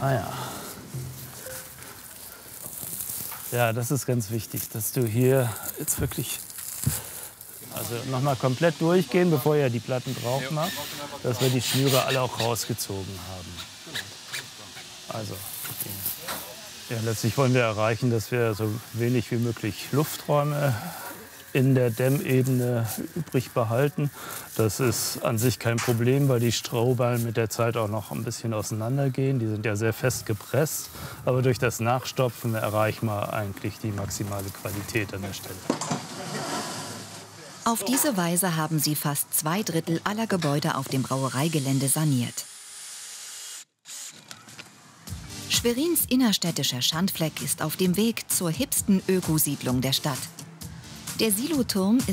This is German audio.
Ah ja. Ja, das ist ganz wichtig, dass du hier jetzt wirklich, also nochmal komplett durchgehen, bevor ihr die Platten drauf macht, dass wir die Schnüre alle auch rausgezogen haben. Also, ja, letztlich wollen wir erreichen, dass wir so wenig wie möglich Lufträume in der Dämmebene übrig behalten. Das ist an sich kein Problem, weil die Strohballen mit der Zeit auch noch ein bisschen auseinandergehen. Die sind ja sehr fest gepresst. Aber durch das Nachstopfen erreichen wir eigentlich die maximale Qualität an der Stelle. Auf diese Weise haben sie fast 2/3 aller Gebäude auf dem Brauereigelände saniert. Schwerins innerstädtischer Schandfleck ist auf dem Weg zur hipsten Ökosiedlung der Stadt. Der Siloturm ist